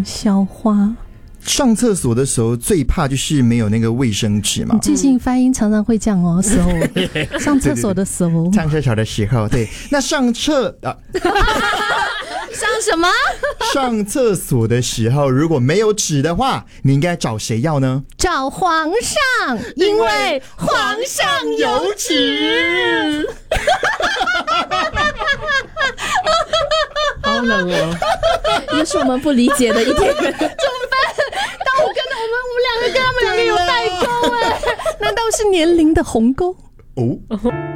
消化。 上厕所的时候最怕就是没有那个卫生纸嘛。 记性发音常常会这样哦，时候上厕所的时候， 上厕所的时候，对，那上厕什么？ 上厕所的时候，如果没有纸的话，你应该找谁要呢？ 找皇上， 因为皇上有纸。 好冷哦， 也是我们不理解的一点。 怎么办？但我们两个跟他们两个有代沟哎， 难道是年龄的鸿沟？ 哦。